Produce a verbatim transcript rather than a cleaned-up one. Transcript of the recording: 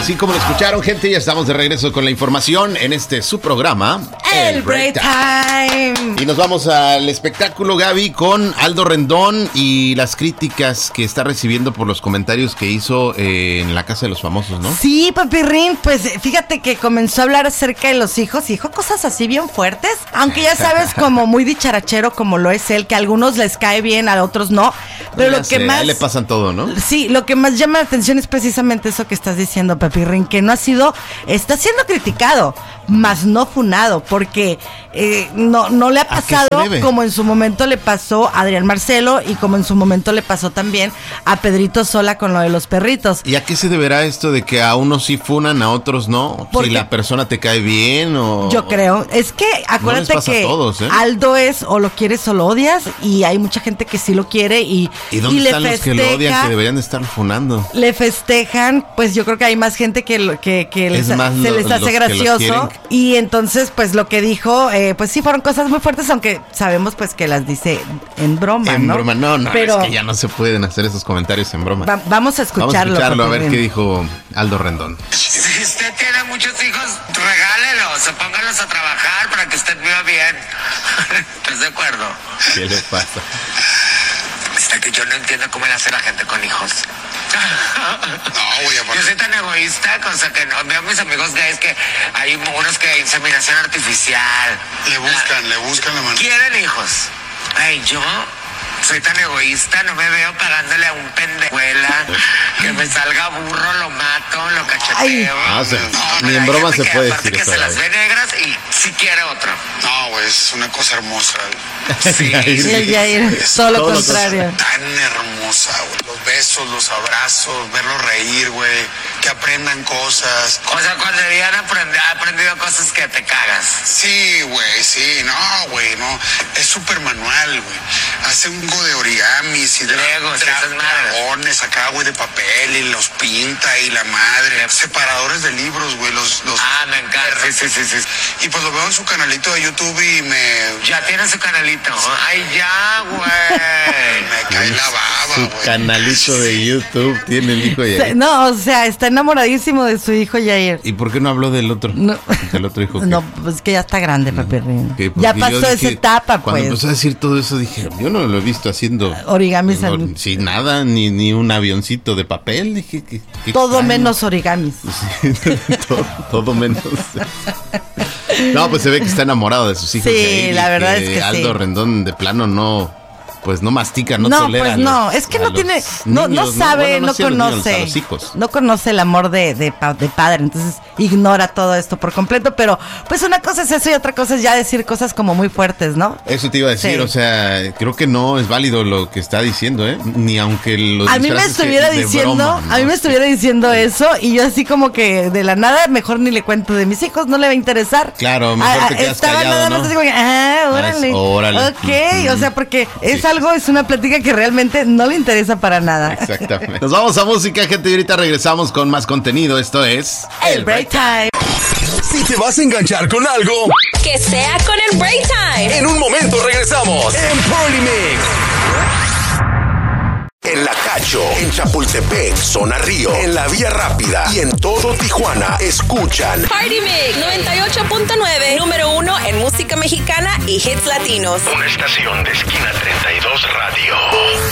Así como lo escucharon, gente, ya estamos de regreso con la información en este su programa, El Break Time. Y nos vamos al espectáculo, Gaby, con Aldo Rendón y las críticas que está recibiendo por los comentarios que hizo eh, en la Casa de los Famosos, ¿no? Sí, Papirrín, pues fíjate que comenzó a hablar acerca de los hijos y dijo cosas así bien fuertes, aunque ya sabes, como muy dicharachero como lo es él, que a algunos les cae bien, a otros no. Pero ya lo que sé, más... a él le pasan todo, ¿no? Sí, lo que más llama la atención es precisamente eso que estás diciendo, Papirrín, que no ha sido, está siendo criticado, más no funado, porque eh, no, no le ha pasado como en su momento le pasó a Adrián Marcelo y como en su momento le pasó también a Pedrito Sola con lo de los perritos. ¿Y a qué se deberá esto de que a unos sí funan, a otros no? Porque si la persona te cae bien o... Yo creo, es que acuérdate no que todos, ¿eh? Aldo es o lo quieres o lo odias y hay mucha gente que sí lo quiere y, ¿Y dónde y le están festeja, los que lo odian que deberían de estar funando? Le festejan, pues yo creo que hay más gente que, lo, que, que les, más se lo, les hace gracioso y entonces pues lo que dijo, eh, pues sí fueron cosas muy fuertes, aunque sabemos pues que las dice en broma, en ¿no? En broma, no, no, pero, es que ya no se pueden hacer esos comentarios en broma. Va, vamos a escucharlo. Vamos a escucharlo, a ver qué dijo Aldo Rendón. Si usted tiene muchos hijos, regálelos o pónganlos a trabajar para que usted viva bien. ¿Estás de acuerdo? ¿Qué le pasa? Está que yo no entiendo cómo le hace la gente con hijos. No, güey, aparte... Yo soy tan egoísta, cosa que no. Veo a mis amigos gays que hay unos que inseminación artificial. Le buscan, la... le buscan la mano. Quieren hijos. Ay, yo soy tan egoísta, no me veo pagándole a un pendejuela que me salga burro, lo mato, lo cacheteo. Ah, o sea, no, ni en broma se puede aparte decir que eso. Se las ve negras y si quiere otro. No, güey, es una cosa hermosa. Sí, sí, sí, Yair, todo lo contrario. Tan hermosa, güey. Los besos, los abrazos, verlos reír, güey. Que aprendan cosas. O sea, cuando habían aprend- aprendido cosas que te cagas. Sí, güey, sí. No, güey, no. Es súper manual, güey. Hace un go de origamis y de Legos, dra- esas madres. dragones acá, güey, de papel y los pinta y la madre. Separadores de libros, güey, los, los... Ah, me encanta. Sí, sí, sí, sí. Y pues lo veo en su canalito de YouTube y me... Ya tiene su canalito. Ay, ya, güey. Me cae la baba, Su güey. canalito de YouTube tiene el hijo Yair. No, o sea, está enamoradísimo de su hijo Yair. ¿Y por qué no habló del otro? No. Del otro hijo. No, pues que ya está grande, no. Papirrín. Okay, ya pasó dije, esa etapa, cuando pues. empezó a decir todo eso, dije, yo no lo he visto haciendo origamis. no, al... sin nada, ni, ni un avioncito de papel. Dije, que, que todo extraño. menos origamis. Sí, todo, todo menos. No, pues se ve que está enamorado de sus hijos. Sí, la verdad es que Aldo sí. Rendón de plano no, pues no mastica, no, no, tolera. pues a no, los, es que no tiene, no, niños, no sabe, bueno, no, sí a los conoce, niños, a los hijos. no conoce el amor de, de, de padre, entonces ignora todo esto por completo, pero pues una cosa es eso y otra cosa es ya decir cosas como muy fuertes, ¿no? Eso te iba a decir, Sí. o sea, creo que no es válido lo que está diciendo, ¿eh? Ni aunque los A mí me disfraces estuviera de diciendo, broma, ¿no? a mí me estuviera diciendo eso y yo así como que de la nada mejor ni le cuento de mis hijos, no le va a interesar. Claro, mejor Ah, te quedas estaba callado, nada más ¿no? así como que, ah, órale. Ah, órale. Ok, Mm-hmm. o sea, porque es Sí. algo, es una plática que realmente no le interesa para nada. Exactamente. Nos vamos a música, gente, y ahorita regresamos con más contenido. Esto es El Break Time. Si te vas a enganchar con algo, que sea con el Break Time. en un momento regresamos en Party Mix. En La Cacho, en Chapultepec, Zona Río, en La Vía Rápida y en todo Tijuana, escuchan Party Mix noventa y ocho punto nueve, número uno en música mexicana y hits latinos. una estación de Esquina treinta y dos Radio.